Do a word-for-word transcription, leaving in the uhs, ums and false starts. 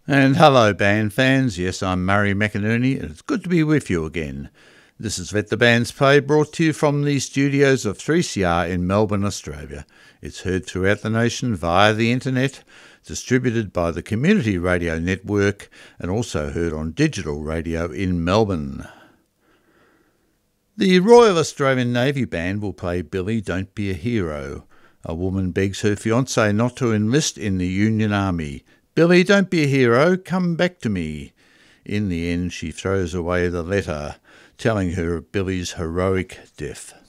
And hello, band fans. Yes, I'm Murray McInerney, and it's good to be with you again. This is Let the Bands Play, brought to you from the studios of three C R in Melbourne, Australia. It's heard throughout the nation via the internet, distributed by the Community Radio Network, and also heard on digital radio in Melbourne. The Royal Australian Navy Band will play Billy Don't Be a Hero. A woman begs her fiancé not to enlist in the Union Army. Billy, don't be a hero, come back to me. In the end, she throws away the letter, telling her of Billy's heroic death.